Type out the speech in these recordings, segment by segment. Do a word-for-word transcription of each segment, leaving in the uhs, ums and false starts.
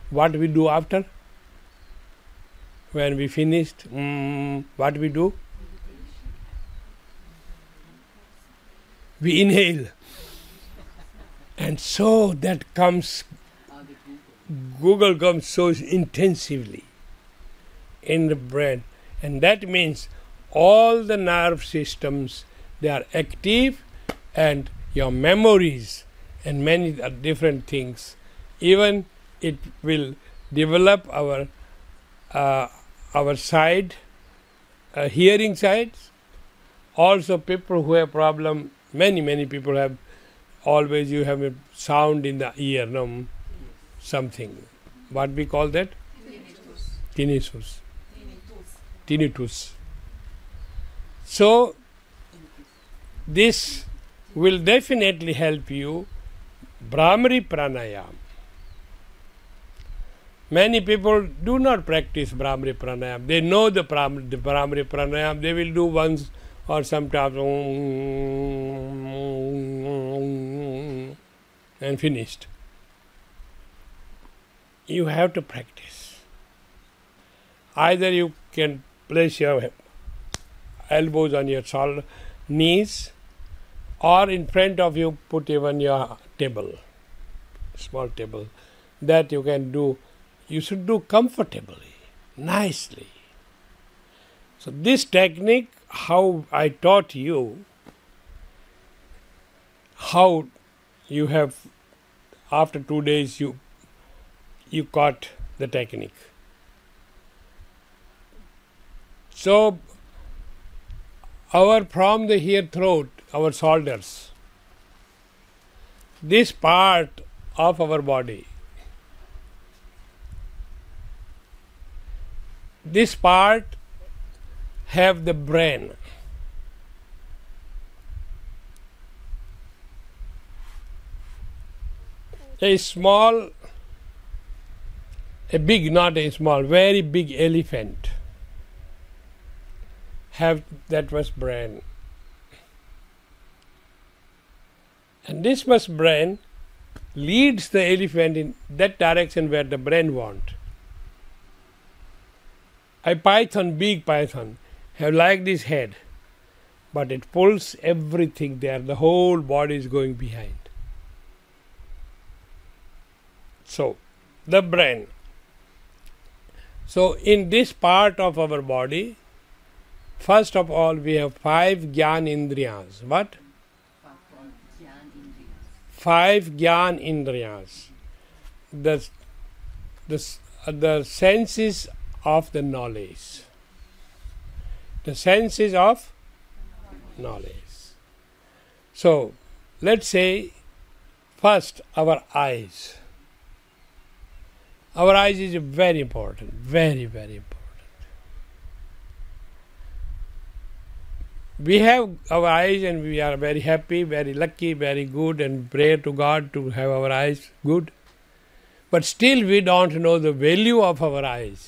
What we do after? When we finished, mm, what we do? We inhale. And so that comes, Google comes so intensively in the brain. And that means all the nerve systems, they are active, and your memories and many different things. Even it will develop our uh, our side, uh, hearing sides. Also people who have problem, many, many people have, always you have a sound in the ear, no? Something. What we call that? Tinnitus. Tinnitus. Tinnitus. So, this will definitely help you. Bhramari Pranayam. Many people do not practice Bhramari Pranayam. They know the Bhramari, the Bhramari Pranayam. They will do once or sometimes and finished. You have to practice. Either you can place your elbows on your shoulder, knees, or in front of you put even your table, small table. That you can do. You should do comfortably, nicely. So this technique, how I taught you, how you have, after two days you you caught the technique. So our from the here throat, our shoulders, this part of our body, this part have the brain. A small, a big, not a small, very big elephant have that much brain. And this much brain leads the elephant in that direction where the brain wants. A python, big python, have like this head, but it pulls everything there. The whole body is going behind. So, the brain. So, in this part of our body, first of all, we have five Gyan Indriyas. What? Five Gyan Indriyas. The, the, the senses of the knowledge. The senses of knowledge. So, let's say first our eyes. Our eyes is very important, very, very important. We have our eyes and we are very happy, very lucky, very good, and pray to God to have our eyes good. But still we don't know the value of our eyes.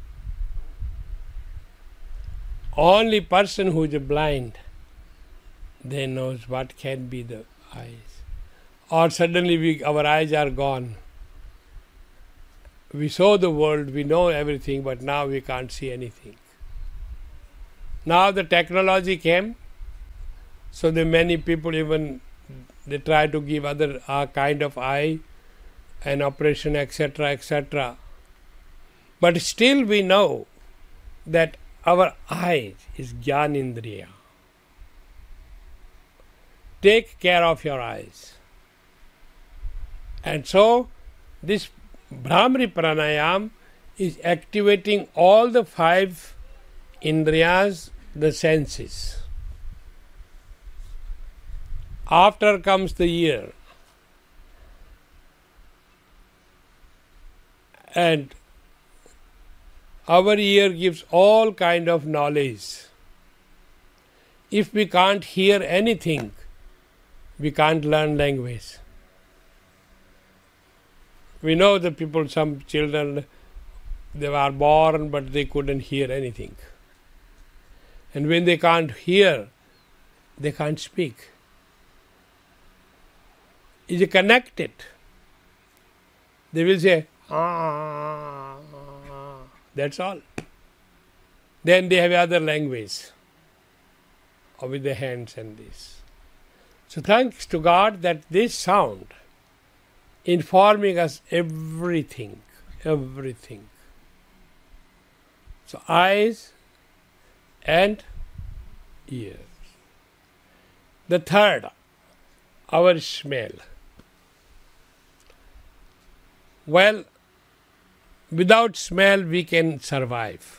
Only person who is blind, they knows what can be the eyes. Or suddenly we, our eyes are gone. We saw the world, we know everything, but now we can't see anything. Now the technology came, so the many people even, they try to give other uh, kind of eye, an operation, et cetera, et cetera. But still we know that our eyes is Gyanindriya. Take care of your eyes. And so this Bhramari Pranayam is activating all the five Indriyas, the senses. After comes the ear. And our ear gives all kind of knowledge. If we can't hear anything, we can't learn language. We know the people, some children, they were born but they couldn't hear anything. And when they can't hear, they can't speak. Is it connected? They will say, Ah, that's all. Then they have other language, or with the hands and this. So thanks to God that this sound informing us everything, everything. So eyes and ears. The third, our smell. Well, without smell we can survive.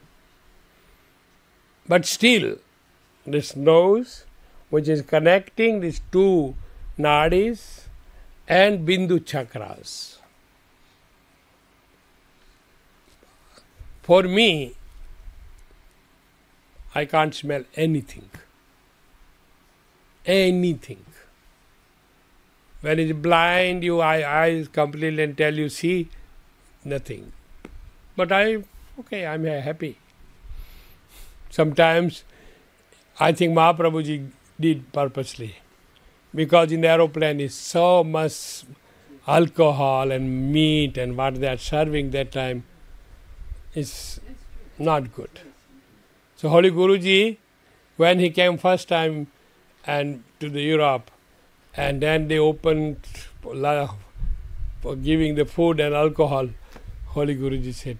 But still, this nose, which is connecting these two nadis and bindu chakras. For me, I can't smell anything. Anything. When it's blind, your eyes completely and tell you, see, nothing. But I, okay, I'm happy. Sometimes I think Mahaprabhuji did purposely, because in the aeroplane is so much alcohol and meat and what they are serving that time is not good. So Holy Guruji, when he came first time and to the Europe, and then they opened for giving the food and alcohol, Holy Guruji said,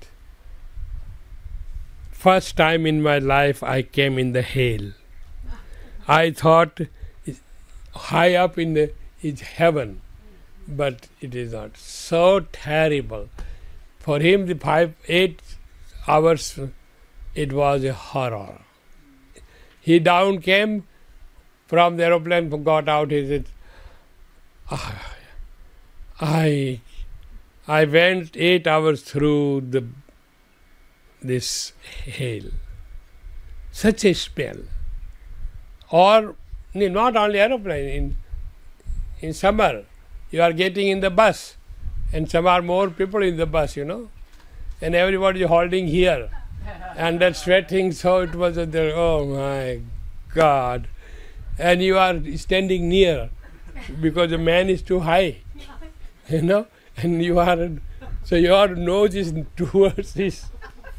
first time in my life I came in the hell. I thought high up in the is heaven, but it is not. So terrible. For him, the five, eight hours, it was a horror. He down came from the aeroplane, got out, he said, ah, I, I went eight hours through the this hail. Such a smell. Or not only aeroplane, in, in summer, you are getting in the bus, and some are more people in the bus, you know, and everybody is holding here, and that sweating, so it was there, oh my God. And you are standing near, because the man is too high, you know, and you are, so your nose is towards this.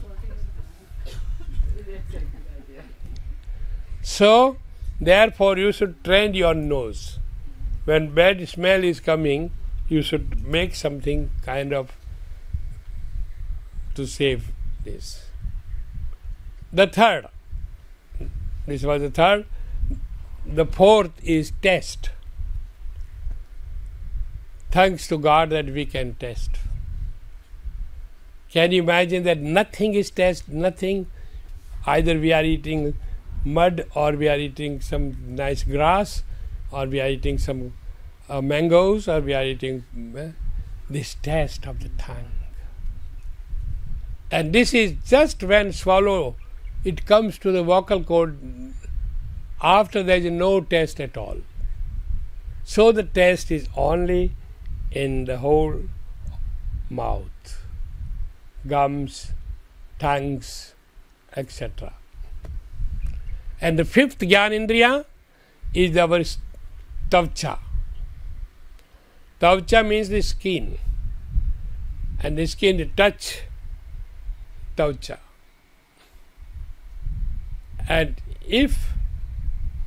So, therefore, you should train your nose. When bad smell is coming, you should make something kind of to save this. The third, this was the third. The fourth is test. Thanks to God that we can test. Can you imagine that nothing is test, nothing? Either we are eating mud, or we are eating some nice grass, or we are eating some uh, mangoes, or we are eating uh, this taste of the tongue. And this is just when swallow, it comes to the vocal cord, after there is no taste at all. So the taste is only in the whole mouth, gums, tongues, et cetera. And the fifth Gyanendriya is our tavcha. Tavcha means the skin. And the skin, the touch, tavcha. And if